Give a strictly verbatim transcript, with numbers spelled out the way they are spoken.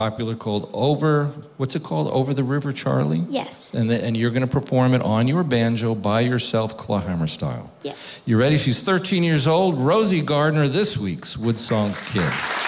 popular called Over, what's it called? Over the River, Charlie? Yes. And, the, and you're going to perform it on your banjo by yourself, clawhammer style. Yes. You ready? She's thirteen years old. Rosie Gardner, this week's Wood Songs Kid.